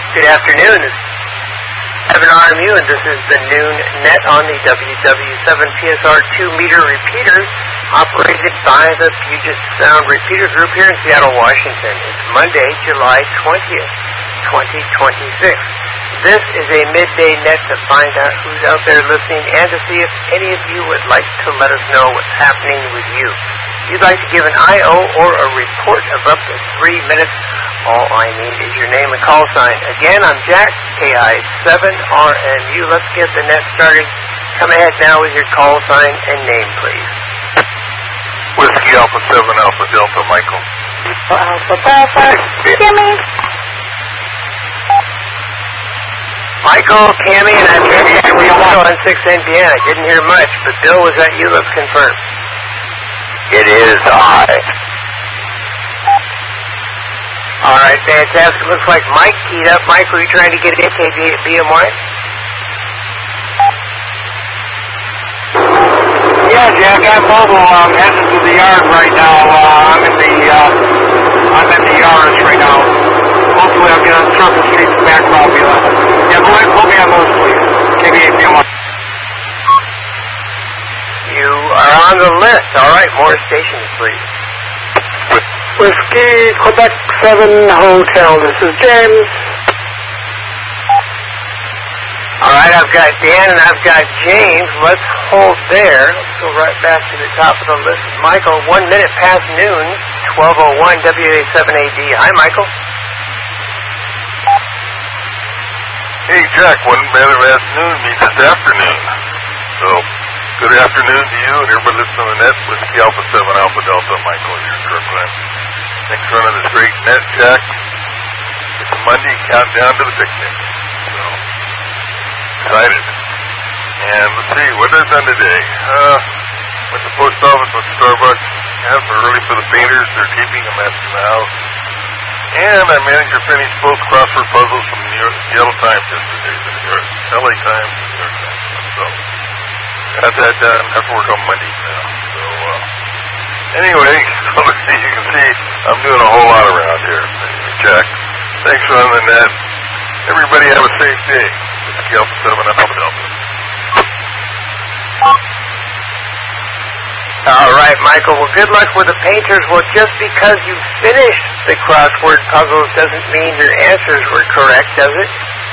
Good afternoon. Evan RMU, and this is the noon net on the WW7PSR 2-meter repeater operated by the Puget Sound Repeater Group here in Seattle, Washington. It's Monday, July 20th, 2026. This is a midday net to find out who's out there listening and to see if any of you would like to let us know what's happening with you. If you'd like to give an I.O. or a report of up to 3 minutes, all I need is your name and call sign. Again, I'm Jack, KI7RMU. Let's get the net started. Come ahead now with your call sign and name, please. Whiskey Alpha 7 Alpha Delta, Michael. Alpha Delta, Jimmy. Michael, Cammy, and I'm here we also on 6NBN. I didn't hear much, but Bill, was that you? Let's confirm. It is I. All right, fantastic. Looks like Mike keyed up. Mike, were you trying to get in KBMY? Yeah, Jack, I'm mobile. I'm heading to the yard right now. I'm in the yards right now. Hopefully I'll get on the surface and get back probably. Yeah, go ahead and put me on those, please. KBMY. You are on the list. All right, more stations, please. Whiskey, Quebec 7 Hotel. This is James. All right, I've got Dan and I've got James. Let's hold there. Let's go right back to the top of the list. Michael, 1 minute past noon, 12:01 WA7AD. Hi, Michael. Hey, Jack, 1 minute past noon means it's afternoon. So, good afternoon to you and everybody listening on the net. Whiskey Alpha 7 Alpha Delta, Michael, your truck line. Thanks for running this great net, Jack. It's Monday, countdown to the picnic. So, excited. And let's see, what have I done today? Went to the post office, went to Starbucks. Yeah, for early for the painters. They're taping a mess in the house. And I managed to finish both crossword puzzles from the Seattle Times yesterday. The LA Times and the New York Times. So, got that done. I have to work on Monday now. So, anyway, so as you can see, I'm doing a whole lot around here. Anyway, Jack, thanks for on the net. Everybody have a safe day. Whiskey Alpha 7 Alpha Delta. All right, Michael. Well, good luck with the painters. Well, just because you finished the crossword puzzles doesn't mean your answers were correct, does it?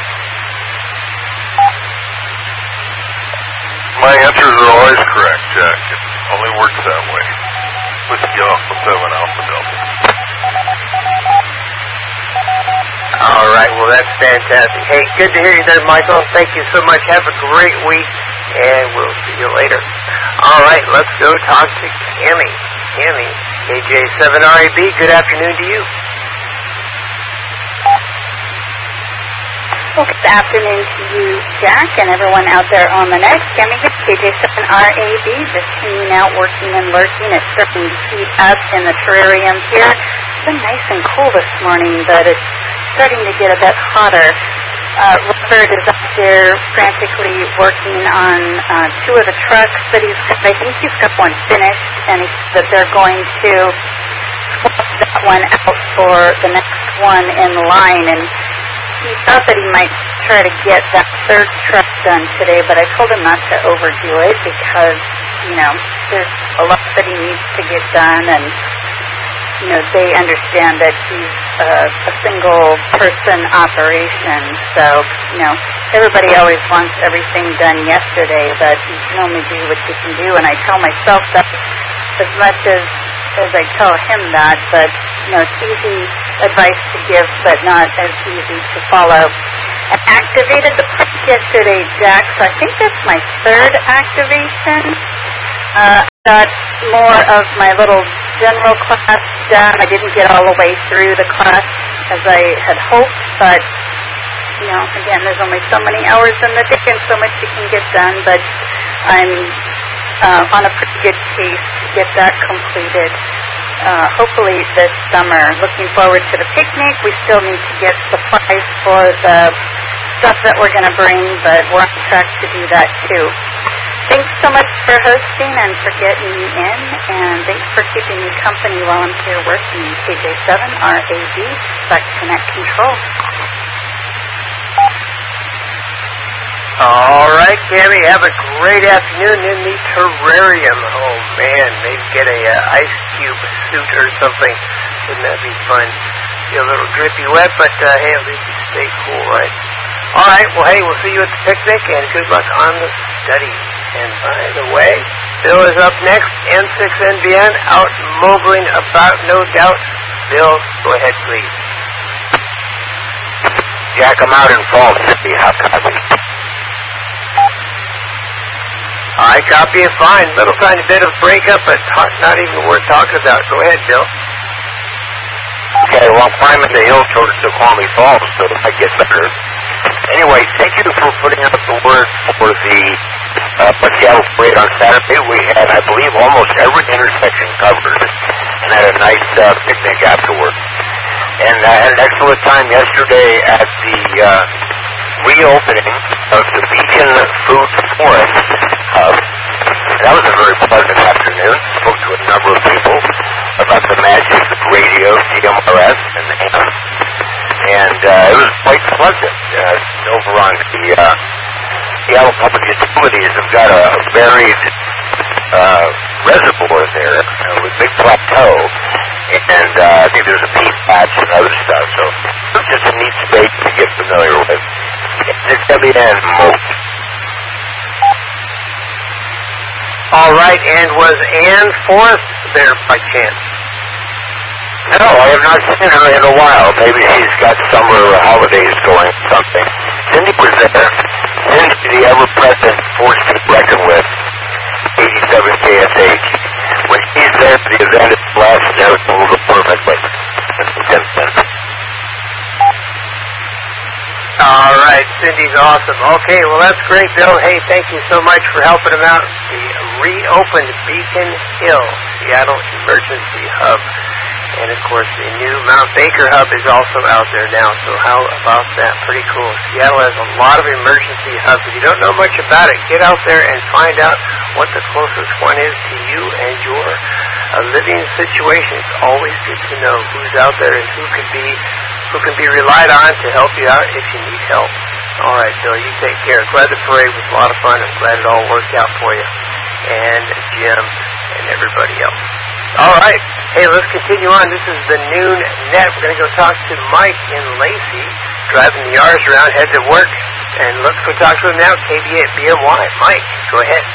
My answers are always correct, Jack. It only works that way. Whiskey Alpha 7 Alpha Delta. All right, well, that's fantastic. Hey, good to hear you there, Michael. Thank you so much. Have a great week, and we'll see you later. All right, let's go talk to Cammy. Cammy, KJ7RAB, good afternoon to you. Well, good afternoon to you, Jack, and everyone out there on the net. Cammy here, KJ7RAB, just hanging out, working and lurking. It's starting to heat up in the terrarium here. It's been nice and cool this morning, but it's starting to get a bit hotter. Robert is up there frantically working on 2 of the trucks that I think he's got one finished, and he said that they're going to swap that one out for the next one in line, and he thought that he might try to get that 3rd truck done today, but I told him not to overdo it because, there's a lot that he needs to get done, and they understand that he's a single-person operation. So, everybody always wants everything done yesterday, but you can only do what you can do. And I tell myself that as much as I tell him that, but, it's easy advice to give, but not as easy to follow. I activated the print yesterday, Jack, so I think that's my 3rd activation. Got more of my little general class done. I didn't get all the way through the class as I had hoped, but, again, there's only so many hours in the day and so much you can get done, but I'm on a pretty good pace to get that completed. Hopefully this summer. Looking forward to the picnic. We still need to get supplies for the stuff that we're going to bring, but we're on track to do that too. Thanks so much for hosting and for getting me in, and thanks for keeping me company while I'm here working. KJ7RAB, Select Connect Control. All right, Cammy, have a great afternoon in the terrarium. Oh, man, maybe get a ice cube suit or something. Wouldn't that be fun? Be a little drippy wet, but hey, at least you stay cool, right? All right, well, hey, we'll see you at the picnic, and good luck on the study. And by the way, Bill is up next, N6NBN, out mogling about no doubt. Bill, go ahead, please. Jack, I'm out in Falls City. How copy? I copy it fine. Little tiny bit of breakup, but not even worth talking about. Go ahead, Bill. Okay, well, I'm climbing the hill towards Snoqualmie Falls, so it might get better. Anyway, thank you for putting out the word for the Seattle Parade on Saturday. We had, I believe, almost every intersection covered and had a nice picnic afterwards. And I had an excellent time yesterday at the reopening of the Beacon Food Forest Hub. That was a very pleasant afternoon. Spoke to a number of people about the magic of radio, CMRS, and AM. And it was quite pleasant. Over on the Seattle Public Utilities have got a varied reservoir there with big plateau. And I think there's a peat patch and other stuff. So it's just a neat space to get familiar with. It's WN Moat. All right, and was Ann Forrest there by chance? No, I have not seen her in a while. Maybe she's got summer holidays going or something. Cindy was there. Cindy, the ever-present force to be reckoned with, 87 KSH. When she's there, the event is blessed and everything will go perfectly. All right, Cindy's awesome. Okay, well, that's great, Bill. Hey, thank you so much for helping them out. The reopened Beacon Hill Seattle Emergency Hub. And, of course, the new Mount Baker Hub is also out there now. So how about that? Pretty cool. Seattle has a lot of emergency hubs. If you don't know much about it, get out there and find out what the closest one is to you and your living situation. It's always good to know who's out there and who can be relied on to help you out if you need help. All right, Bill, you take care. Glad the parade was a lot of fun. I'm glad it all worked out for you. And Jim and everybody else. All right. Hey, let's continue on. This is the Noon Net. We're going to go talk to Mike in Lacey, driving the R's around, head to work. And let's go talk to him now, KBA BMY. Mike, go ahead.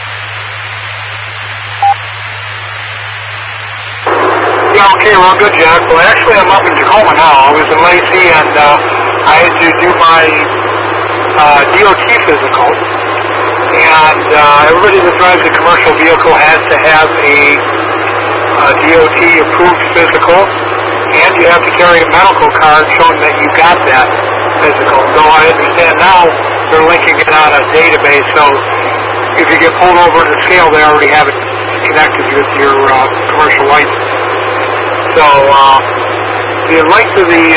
Yeah, okay, well, good, Jack. Well, actually, I'm up in Tacoma now. I was in Lacey, and I had to do my DOT physical. And everybody that drives a commercial vehicle has to have a DOT-approved physical, and you have to carry a medical card showing that you got that physical. So I understand now they're linking it on a database, so if you get pulled over in the scale, they already have it connected with your commercial license. So the length of the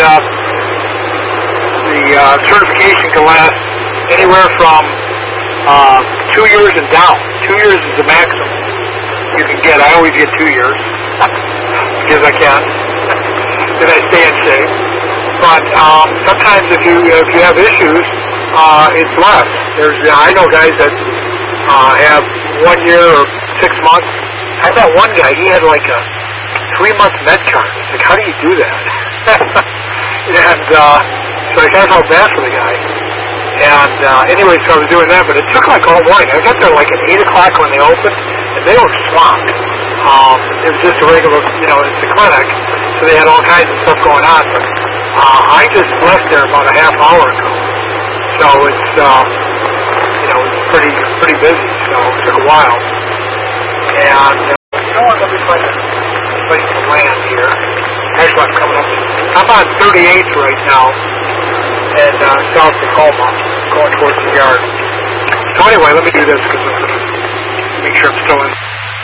certification can last anywhere from 2 years and down. 2 years is the maximum you can get. I always get 2 years because I can. Then I stay in shape. But sometimes if you have issues, it's less. I know guys that have 1 year or 6 months. I met one guy. He had like a 3-month med card. Like, how do you do that? And so I kind of felt bad for the guy. And anyway, so I was doing that, but it took like all morning. I got there like at 8 o'clock when they opened, and they were swamped. It was just a regular, it's a clinic, so they had all kinds of stuff going on. But I just left there about a half hour ago, so it's it's pretty busy. So it took a while. And let me find a place to land here. Actually, I'm coming up. I'm on 38th right now. And South Tacoma, going towards the yard. So anyway, let me do this because I'm going to make sure I'm still in.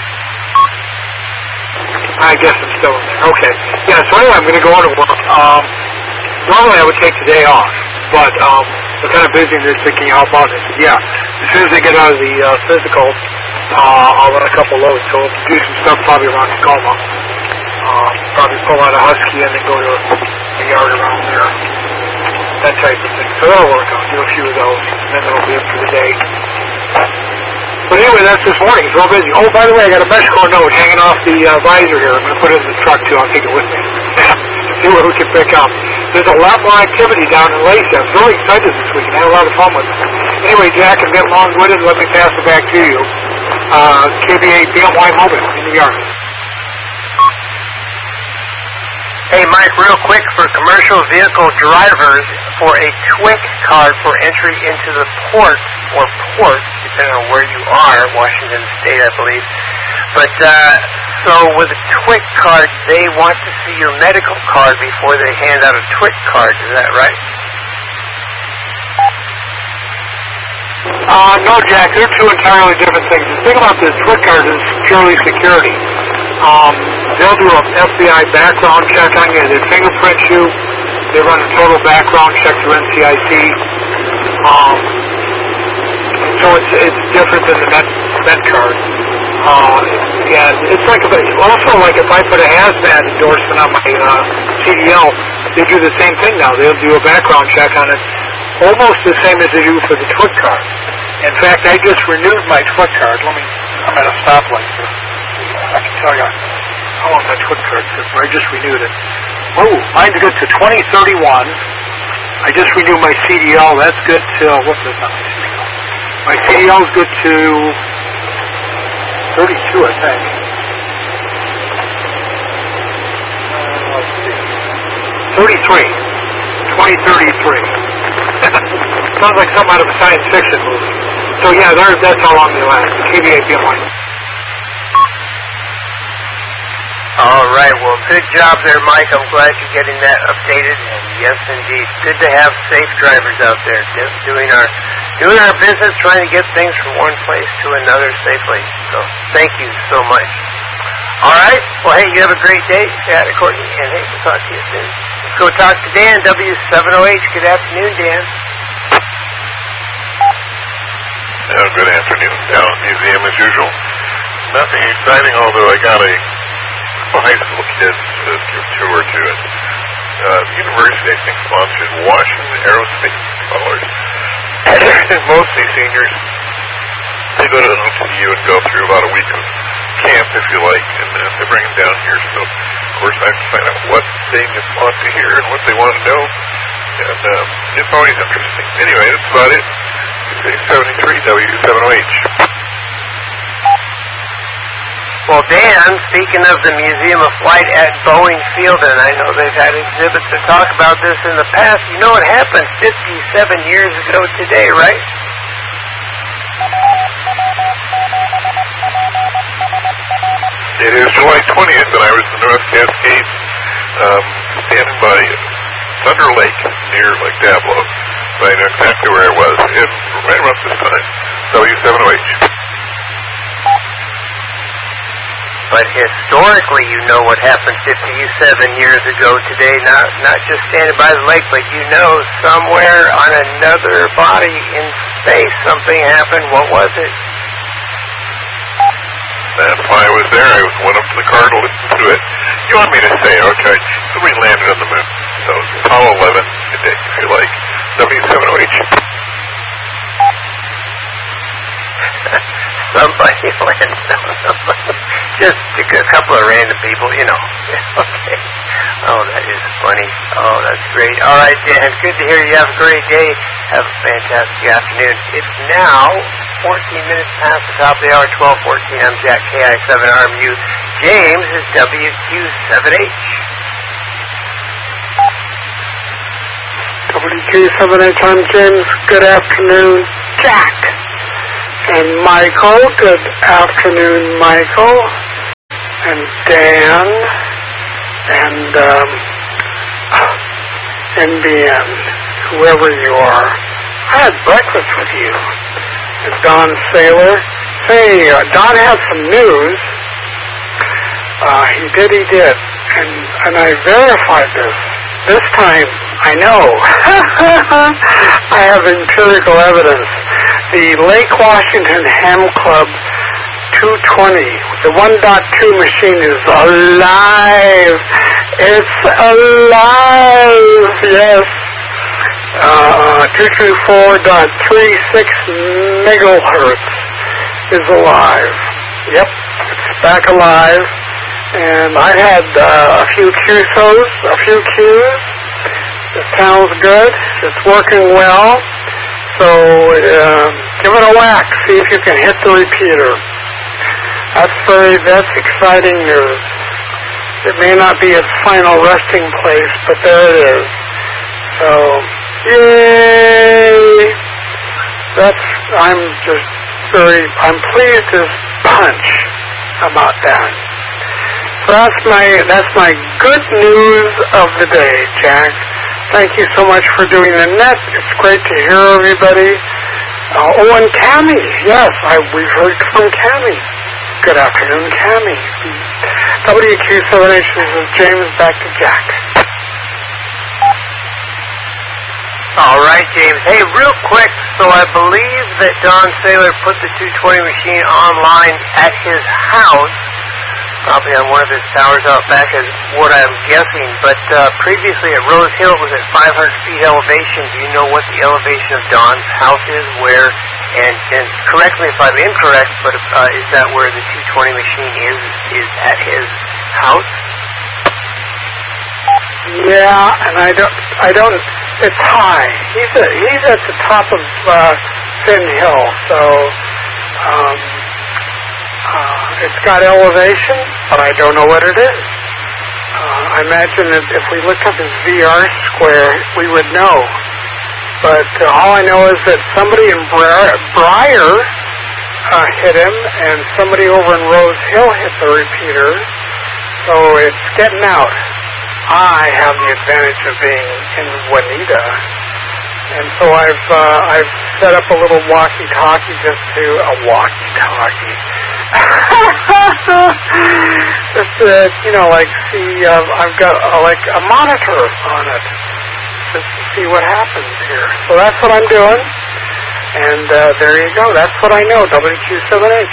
I guess I'm still in there. Okay. Yeah, so anyway, I'm going to go on to work. Normally I would take the day off, but I'm kind of busy and they're thinking how about it. Yeah, as soon as they get out of the physical, I'll run a couple loads. So I'll do some stuff probably around Tacoma. Probably pull out a Husky and then go to the yard around there. That type of thing. So that'll work. I'll do a few of those, and then that'll be it for the day. But anyway, that's this morning. It's real busy. Oh, by the way, I got a Mexico note hanging off the visor here. I'm going to put it in the truck, too. I'll take it with me. See what we can pick up. There's a lot more activity down in Lacey. I'm really excited this week, and I had a lot of fun with it. Anyway, Jack, and get long-winded. Let me pass it back to you. KBA BMY Mobile in the yard. Hey, Mike, real quick, for commercial vehicle drivers, for a TWIC card for entry into the port, or ports, depending on where you are, Washington State, I believe. But, so with a TWIC card, they want to see your medical card before they hand out a TWIC card. Is that right? No, Jack, they're two entirely different things. The thing about the TWIC card is purely security. They'll do an FBI background check on you. They fingerprint you. They run a total background check through NCIC. So it's different than the med card. And it's like also like if I put a hazmat endorsement on my CDL, they do the same thing now. They'll do a background check on it, almost the same as they do for the TWIC card. In fact, I just renewed my TWIC card. I'm at a stoplight here. I can tell you how long that TWIC card is, but I just renewed it. Oh, mine's good to 2031. I just renewed my CDL. That's good till, what's this on my CDL? My CDL is good to 32, I think. Let's see. 2033. Sounds like something out of a science fiction movie. So yeah, that's how long they last. The KBA BMY. All right. Well, good job there, Mike. I'm glad you're getting that updated. And yes, indeed, good to have safe drivers out there doing our business, trying to get things from one place to another safely. So thank you so much. All right. Well, hey, you have a great day, Chad, Courtney, and hey, we'll talk to you soon. Let's go talk to Dan, W7OH. Good afternoon, Dan. Good afternoon. Down at the museum as usual. Nothing exciting, although I got a high school kid to give a tour to it. The university, I think, sponsored Washington Aerospace Scholars. Mostly seniors. They go to OTU and go through about a week of camp, if you like, and they bring them down here. So, of course, I have to find out what they want to hear and what they want to know. And it's always interesting. Anyway, that's about it. 73 W7OH. Well, Dan, speaking of the Museum of Flight at Boeing Field, and I know they've had exhibits to talk about this in the past, you know it happened 57 years ago today, right? It is July 20th, and I was in the North Cascades, standing by Thunder Lake near Lake Diablo. So I know exactly where I was. And right about this time, W7OH. But historically, you know what happened 57 years ago today, not just standing by the lake, but you know somewhere on another body in space something happened. What was it? That's why I was there. I went up to the car to listen to it. You want me to say, okay, somebody landed on the moon. So it's Apollo 11 today, if you like. W7OH. Somebody landed on the moon. Just a couple of random people, you know. Okay. Oh, that is funny. Oh, that's great. All right, Dan, good to hear you. Have a great day. Have a fantastic afternoon. It's now 14 minutes past the top of the hour, 12:14. I'm Jack, KI7RMU. James is WQ7H. WQ7H, I'm James. Good afternoon, Jack. And Michael, good afternoon, Michael. And Dan. And NBN, whoever you are. I had breakfast with you. And Don Saylor. Say, Don has some news. He did. And I verified this. This time, I know. I have empirical evidence. The Lake Washington Ham Club 220, the 1.2 machine is alive. It's alive, yes. 224.36 megahertz is alive. Yep, it's back alive. And I had a few QSOs, a few Qs. It sounds good. It's working well. So give it a whack. See if you can hit the repeater. That's exciting news. It may not be its final resting place, but there it is. So, yay! I'm pleased as punch about that. So that's my good news of the day, Jack. Thank you so much for doing the net. It's great to hear everybody. And Cammie, yes, we've heard from Cammie. Good afternoon, Cammie. WQ7H, this is James, back to Jack. All right, James. Hey, real quick, so I believe that Don Saylor put the 220 machine online at his house, probably on one of his towers out back is what I'm guessing, but previously at Rose Hill it was at 500 feet elevation. Do you know what the elevation of Don's house is, where, and correct me if I'm incorrect, but is that where the 220 machine is at his house? Yeah, and I don't, it's high. He's at the top of Thin Hill, so it's got elevation, but I don't know what it is. I imagine that if we looked up his VR square, we would know. But all I know is that somebody in Briar hit him, and somebody over in Rose Hill hit the repeater, so it's getting out. I have the advantage of being in Juanita, and so I've set up a little walkie-talkie just to a walkie-talkie. Just I've got like a monitor on it just to see what happens here. So that's what I'm doing, and there you go. That's what I know. WQ7H.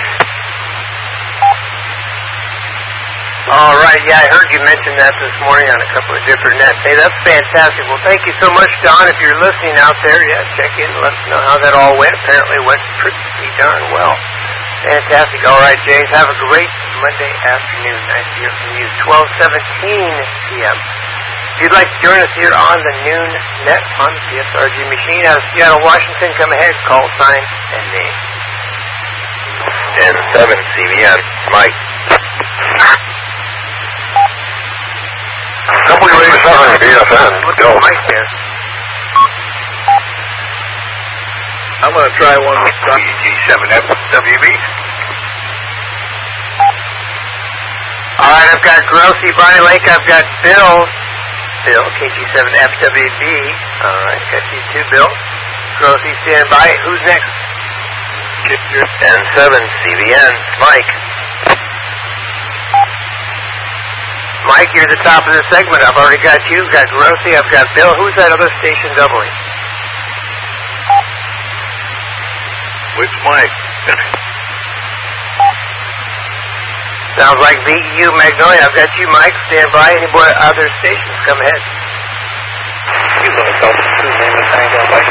All right, yeah, I heard you mention that this morning on a couple of different nets. Hey, that's fantastic. Well, thank you so much, Don. If you're listening out there, yeah, check in and let us know how that all went. Apparently went pretty darn well. Fantastic. All right, James, have a great Monday afternoon. Nice to hear from you. 12:17 p.m. If you'd like to join us here on the noon net on the PSRG machine out of Seattle, Washington, come ahead, call sign and name. And 7 CBN, Mike. W87 BFN. Look at Mike there. I'm going to try one with G7FWB. All right, I've got Grossi, Bonnie Lake. I've got Bill, KG7FWB. All right, got you too, Bill. Grossi, stand by. Who's next? And 7 CBN, Mike. Mike, you're the top of the segment. I've already got you. I've got Grossi. I've got Bill. Who's that other station doubling? Which Mike? Sounds like VEU Magnolia. I've got you, Mike. Stand by. Any more other stations? Come ahead. You want to tell us who name the tango, Mike?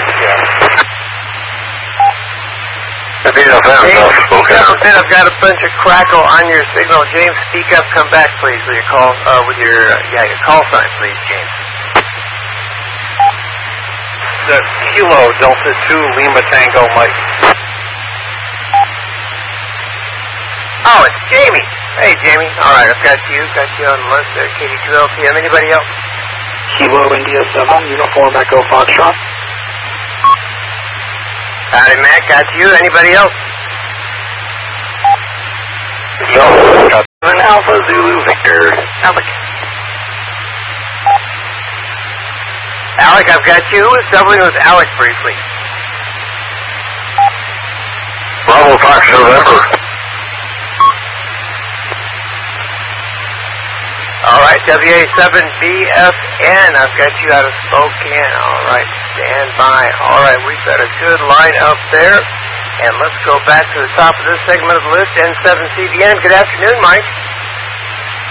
James, I've got a bunch of crackle on your signal. James, speak up. Come back, please, with your call. Your call sign, please, James. The Kilo Delta 2 Lima Tango, Mike. Oh, it's Jamie. Hey, Jamie. All right, I've got you on the list there. KD2LTM. Anybody else? Kilo India 7, Uniform Echo Foxtrot. Howdy, Matt. Got you. Anybody else? No. An Alpha Zulu Victor. Alec. Alec, I've got you. Who was doubling with Alec briefly? Bravo Fox November. All right, WA7BFN. I've got you out of Spokane. All right, stand by. All right, we've got a good line up there. And let's go back to the top of this segment of the list, N7CBN. Good afternoon, Mike.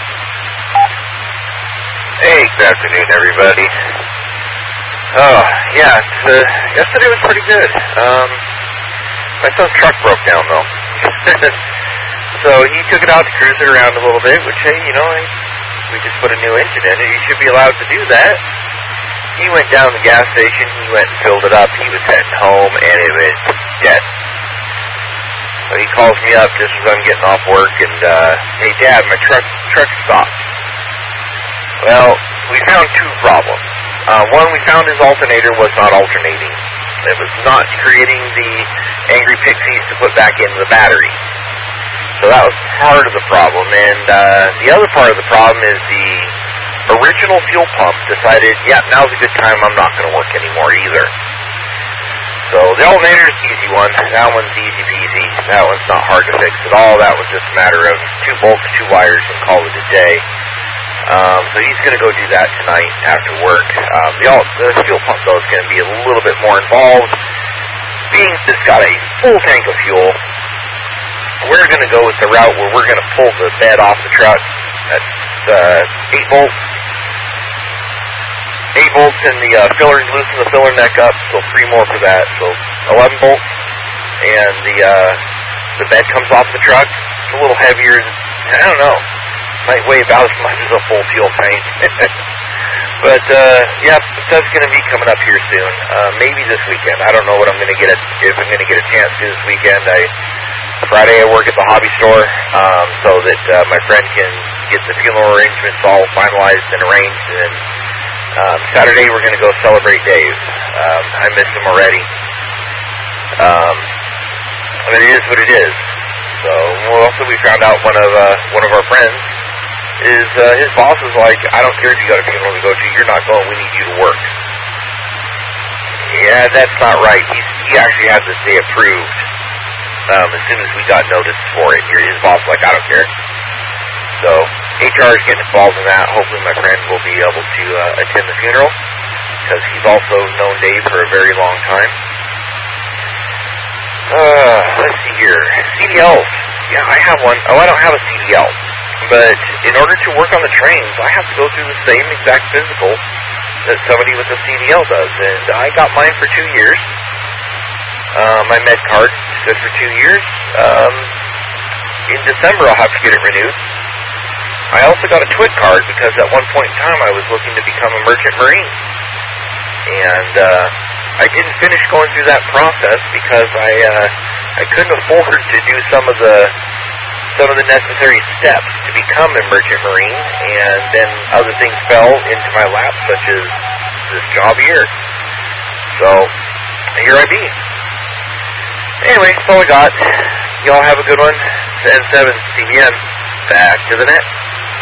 Hey, good afternoon, everybody. Oh, Yeah, yesterday was pretty good. My son's truck broke down, though. So he took it out to cruise it around a little bit, which, hey, we just put a new engine in it. You should be allowed to do that. He went down to the gas station. He went and filled it up. He was heading home, and it was dead. So he calls me up just as I'm getting off work, and, hey, Dad, my truck stopped. Well, we found two problems. One, we found his alternator was not alternating. It was not creating the angry pixies to put back into the battery. So that was part of the problem. And the other part of the problem is the original fuel pump decided, now's a good time, I'm not going to work anymore either. So the alternator is the easy one. That one's easy peasy. That one's not hard to fix at all. That was just a matter of 2 bolts, 2 wires, and call it a day. So he's going to go do that tonight after work. The fuel pump, though, is going to be a little bit more involved. Being it's got a full tank of fuel, we're going to go with the route where we're going to pull the bed off the truck. That's 8 bolts. 8 bolts in the filler, loosen the filler neck up, so 3 more for that. So 11 bolts, and the bed comes off the truck. It's a little heavier. I don't know. Might weigh about as much as a full fuel tank. But, that's going to be coming up here soon. Maybe this weekend. I don't know what I'm going to get if I'm going to get a chance to this weekend. Friday I work at the hobby store, so that my friend can get the funeral arrangements all finalized and arranged. And Saturday we're going to go celebrate Dave. I miss him already. It is what it is. So also we found out one of our friends is his boss is like, I don't care if you got a funeral to go to, you're not going, we need you to work. Yeah, that's not right. He actually has this day approved as soon as we got notice for it. His boss is like, I don't care. So HR is getting involved in that. Hopefully my friend will be able to attend the funeral, because he's also known Dave for a very long time. Let's see here. CDLs. Yeah, I have one. Oh, I don't have a CDL. But in order to work on the trains, I have to go through the same exact physical that somebody with a CDL does. And I got mine for 2 years. My med card is good for 2 years. In December, I'll have to get it renewed. I also got a TWIC card because at one point in time I was looking to become a merchant marine. And I didn't finish going through that process because I couldn't afford to do some of the necessary steps to become a merchant marine, and then other things fell into my lap, such as this job here. So here I be. Anyway, that's all I got. Y'all have a good one. N7 CBN, back to the net.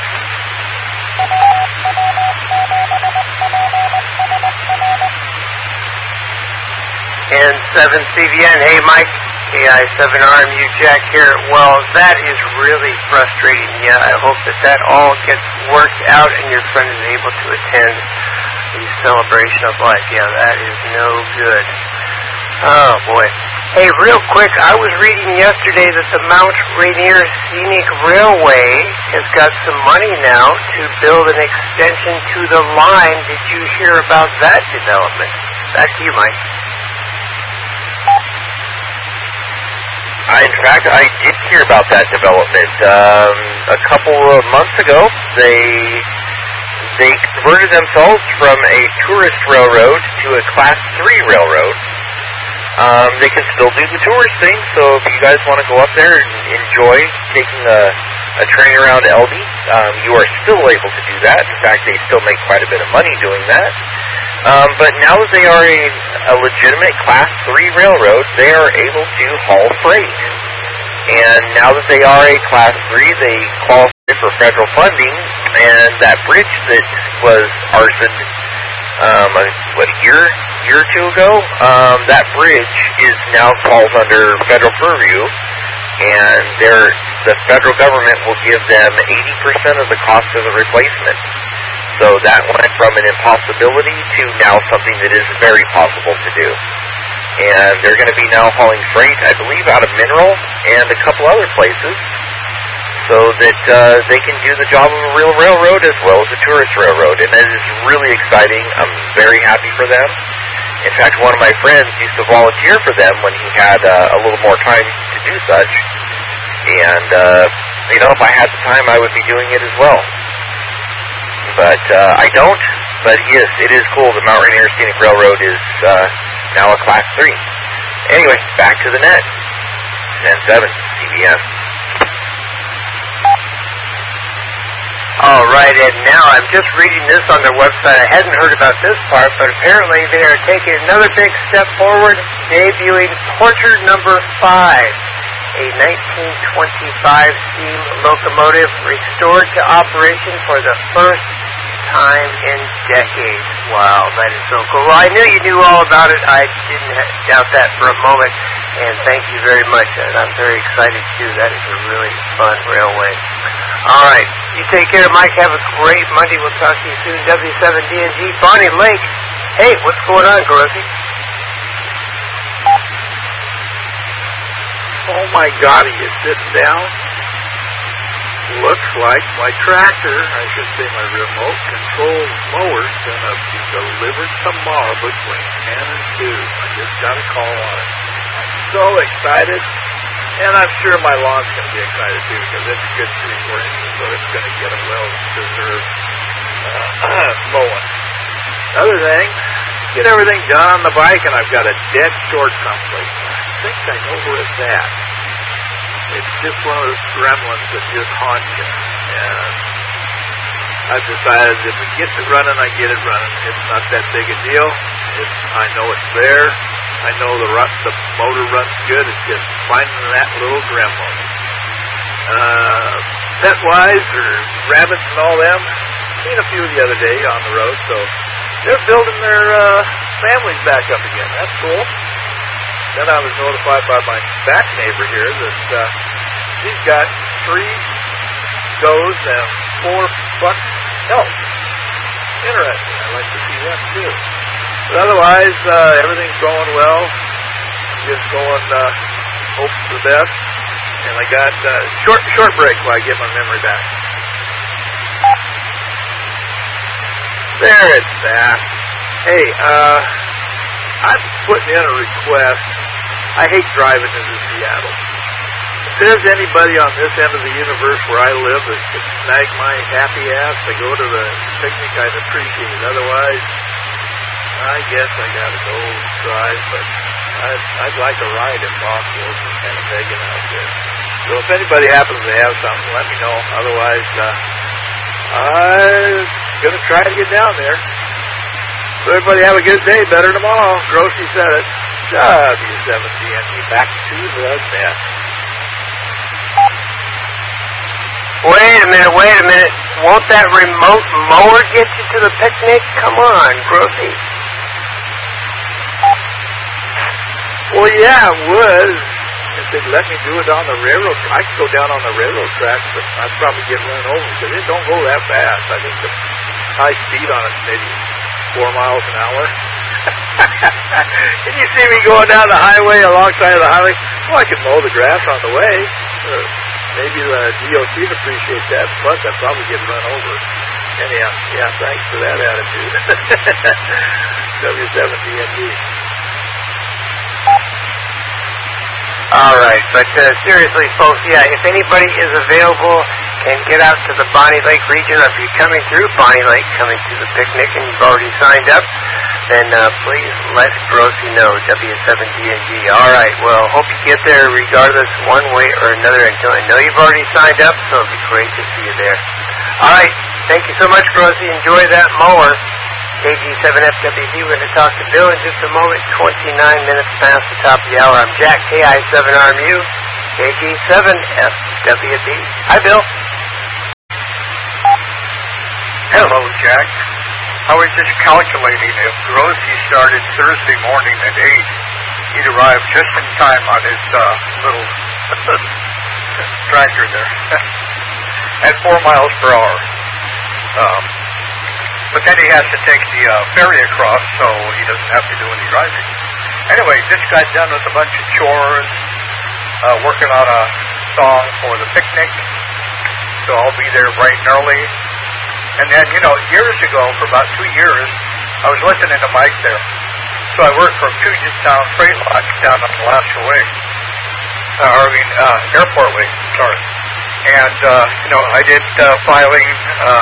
N7 CBN, hey Mike, AI7RMU Jack here. Well, that is really frustrating. Yeah, I hope that all gets worked out and your friend is able to attend the celebration of life. Yeah, that is no good. Oh boy. Hey, real quick, I was reading yesterday that the Mount Rainier Scenic Railway has got some money now to build an extension to the line. Did you hear about that development? Back to you, Mike. In fact, I did hear about that development. A couple of months ago, they converted themselves from a tourist railroad to a Class 3 railroad. They can still do the tourist thing, so if you guys want to go up there and enjoy taking a train around Elbe, you are still able to do that. In fact, they still make quite a bit of money doing that. But now that they are a legitimate Class 3 railroad, they are able to haul freight. And now that they are a Class 3, they qualify for federal funding, and that bridge that was arsoned, a year or two ago, that bridge now falls under federal purview, and the federal government will give them 80% of the cost of the replacement. So that went from an impossibility to now something that is very possible to do. And they're going to be now hauling freight, I believe, out of Mineral and a couple other places, so that they can do the job of a real railroad as well as a tourist railroad. And that is really exciting. I'm very happy for them. In fact, one of my friends used to volunteer for them when he had a little more time to do such. And, you know, if I had the time, I would be doing it as well. But I don't. But yes, it is cool. The Mount Rainier Scenic Railroad is now a Class 3. Anyway, back to the net. 10-7, CBN. All right, and now I'm just reading this on their website. I hadn't heard about this part, but apparently they are taking another big step forward, debuting Porter number 5, a 1925 steam locomotive restored to operation for the first time in decades. Wow, that is so cool. Well, I knew you knew all about it. I didn't doubt that for a moment, and thank you very much. And I'm very excited, too. That is a really fun railway. All right. You take care, Mike. Have a great Monday. We'll talk to you soon. W7DNG, Bonnie Lake. Hey, what's going on, Grossy? Oh, my God, are you sitting down? Looks like my tractor, I should say my remote control mower's going to be delivered tomorrow between 10 and 2. I just got a call on it. I'm so excited. And I'm sure my lawn's going to be excited, too, because it's a good 3-4 inches, so it's going to get a well-deserved mowing. Other thing, get everything done on the bike, and I've got a dead short someplace. I think I know where it's at. It's just one of those gremlins that just haunt you. And I've decided if it gets it running, I get it running. It's not that big a deal. I know it's there. I know the motor runs good. It's just finding that little gremlin. Pet-wise, or rabbits and all them, seen a few the other day on the road, so they're building their families back up again. That's cool. Then I was notified by my back neighbor here that she's got 3 does and 4 bucks elk. Interesting. I'd like to see them too. But otherwise, everything's going well. Just going, hope for the best. And I got short break while I get my memory back. There it's that. Hey, I'm putting in a request. I hate driving into Seattle. If there's anybody on this end of the universe where I live that could snag my happy ass to go to the picnic, I'd appreciate it. Otherwise, I guess I gotta go drive, but I'd like a ride if possible. It's kind of begging out there. So if anybody happens to have something, let me know. Otherwise, I'm gonna try to get down there. So everybody have a good day. Better tomorrow. Grossy said it. W7DNG. Back to the net. Wait a minute. Won't that remote mower get you to the picnic? Come on, Grossy. Well, yeah, it would. If they'd let me do it on the railroad, I could go down on the railroad tracks, but I'd probably get run over because it don't go that fast. I think the high speed on it's maybe 4 miles an hour. Can you see me going down the highway alongside of the highway? Well, I could mow the grass on the way. Maybe the DOT would appreciate that. Plus, I'd probably get run over. Anyhow, yeah, thanks for that attitude. W7DNG. All right, but seriously, folks, yeah, if anybody is available, can get out to the Bonnie Lake region, or if you're coming through Bonnie Lake, coming to the picnic, and you've already signed up, then please let Grossy know, W7DNG. All right, well, hope you get there regardless, one way or another. I know you've already signed up, so it'll be great to see you there. All right, thank you so much, Grossy. Enjoy that mower. KG7FWD, we're going to talk to Bill in just a moment. 29 minutes past the top of the hour. I'm Jack, KI7RMU, KG7FWD. Hi, Bill. Hello, Jack. I was just calculating if Grossy started Thursday morning at 8, he'd arrive just in time on his little tractor there at 4 miles per hour. But then he has to take the ferry across, so he doesn't have to do any driving. Anyway, just got done with a bunch of chores, working on a song for the picnic, so I'll be there bright and early. And then, years ago, for about 2 years, I was listening to Mike there. also, I work for Puget Sound Freight Lodge down on Alaska Way. Airport Way, sorry. And, I did filing,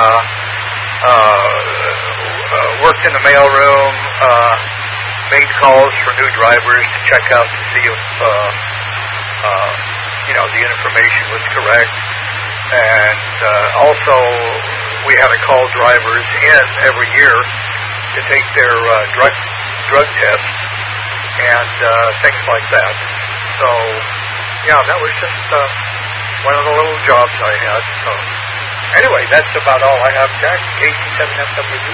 worked in the mailroom, made calls for new drivers to check out to see if, the information was correct. And also, we had to call drivers in every year to take their drug tests and things like that. So, yeah, that was just one of the little jobs I had. So, anyway, that's about all I have, Jack. KC7FWD.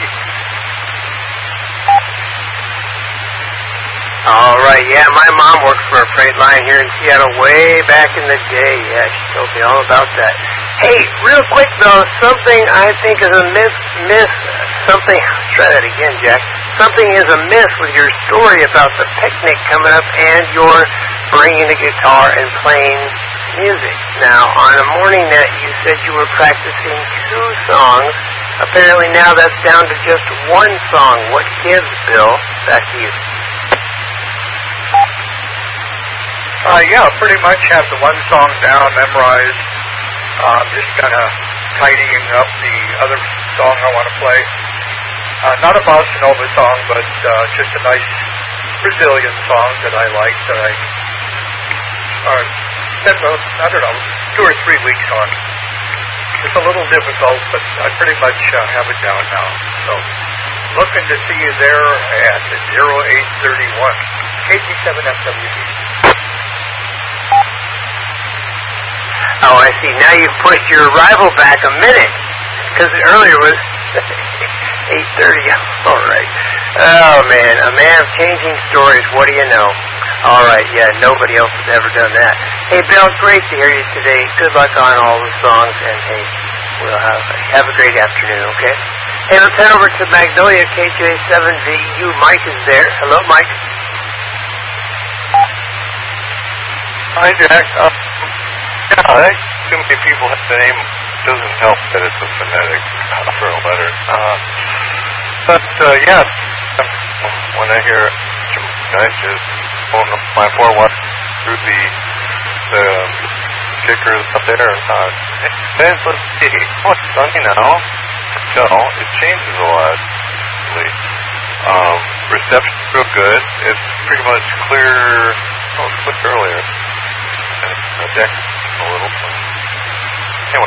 All right, yeah, my mom worked for a freight line here in Seattle way back in the day. Yeah, she told me all about that. Hey, real quick though, something I think is a something, try that again, Jack. Something is amiss with your story about the picnic coming up and your bringing the guitar and playing music. Now, on a morning that you said you were practicing 2 songs, apparently now that's down to just 1 song. What gives, Bill? Back to you. Yeah, pretty much have the 1 song down, memorized. Just kind of tidying up the other song I want to play. Not a bossa nova song, but just a nice Brazilian song that I like, that I spent, 2 or 3 weeks on. It's a little difficult, but I pretty much have it down now. So, looking to see you there at 0831. KC7FWD. Oh, I see. Now you've pushed your arrival back a minute, because earlier was 8:30. All right. Oh, man. A man of changing stories. What do you know? All right. Yeah, nobody else has ever done that. Hey, Bill, great to hear you today. Good luck on all the songs, and hey, we'll have a great afternoon, okay? Hey, let's head over to Magnolia, KJ7VU. Mike is there. Hello, Mike. Hi, Jack. Too many people have the name. Doesn't help that it's a phonetic for a letter. Yes, when I hear I just phone up my 4-watt through the kickers up there. Let's see. Oh, it's sunny now. No, it changes a lot. Reception's real good. It's pretty much clear. Oh, it's quick earlier. And Jack a little. Anyway,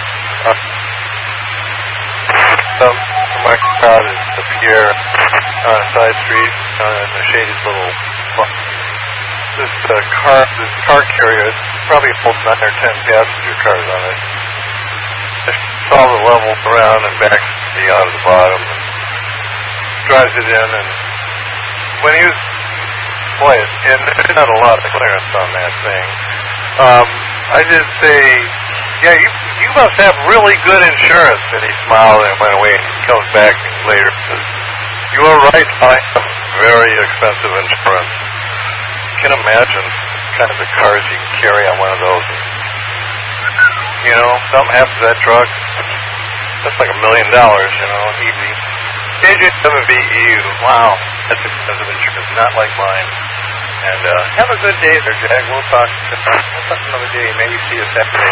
my crowd is the Pierre side street in the shady little. This car carrier probably holds 9 or 10 passenger cars on it. It's all the levels around and backs the out of the bottom and drives it in. And when you play it, and there's not a lot of clearance on that thing. I just say, yeah, you must have really good insurance. And he smiled and went away, and he comes back later and says, you are right, I have very expensive insurance. You can imagine the kind of the cars you can carry on one of those. You know, something happens to that truck, that's like $1 million, easy. KJ7VU, wow, that's expensive insurance, not like mine. And have a good day there, Jack. We'll talk another day. Maybe see you Saturday.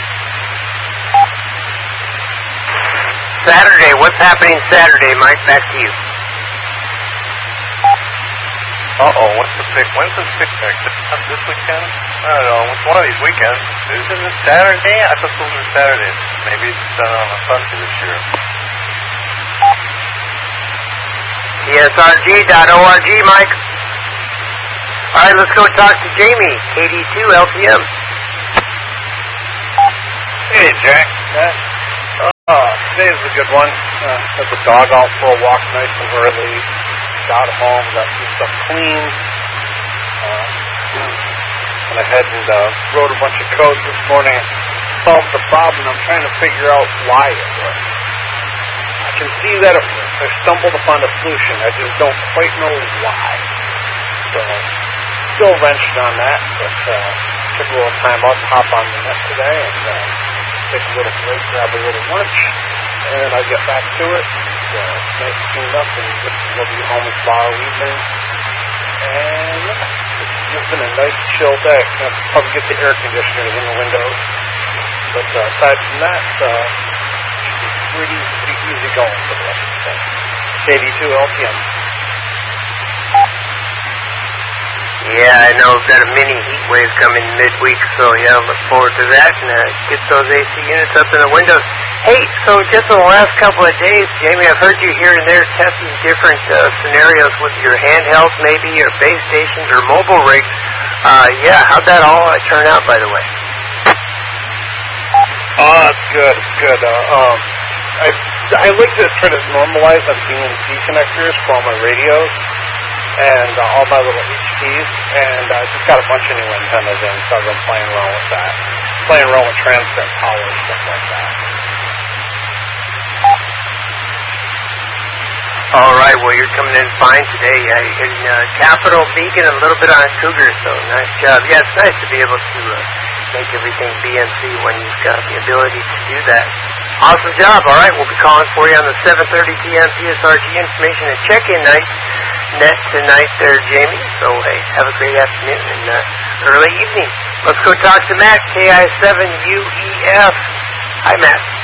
Saturday. What's happening Saturday, Mike? Back to you. What's the pick? When's the picnic? This weekend? I don't know. It's one of these weekends. Isn't it Saturday? I thought those were Saturdays. Maybe it's done on a Sunday this year. TSRG.org, Mike. All right, let's go talk to Jamie, KD2 LTM. Hey, Jack. Today's a good one. Took the dog out for a walk nice and early. Got home, got some stuff clean. Went ahead and wrote a bunch of code this morning. Solved the problem. I'm trying to figure out why it works. I can see that it works. I stumbled upon a solution. I just don't quite know why. So, still wrenched on that, but took a little time out to hop on the net today and take a little break, grab a little lunch, and then I get back to it. Nice cleaned up, and we'll be home tomorrow evening. been a nice chill day. I'll probably get the air conditioners in the windows. But aside from that, pretty easy going for the rest of the day. KD2 LTM. Yeah, I know. We've got a mini heat wave coming midweek, so yeah, look forward to that and get those AC units up in the windows. Hey, so just in the last couple of days, Jamie, I've heard you here and there testing different scenarios with your handhelds, maybe, or base stations, or mobile rigs. Yeah, how'd that all turn out, by the way? It's good. It's good. I like to try to normalize on BNC connectors for all my radios and all my little HTs, and I just got a bunch of new antennas in, so I've been playing around with that. Playing around with transmit power and stuff like that. All right, well, you're coming in fine today. You're hitting Capital, Beacon, a little bit on Cougar, so nice job. Yeah, it's nice to be able to make everything BNC when you've got the ability to do that. Awesome job. All right, we'll be calling for you on the 7:30 p.m. PSRG information and check-in night net tonight there, Jamie. So, hey, have a great afternoon and early evening. Let's go talk to Matt, KI7UEF. Hi, Matt.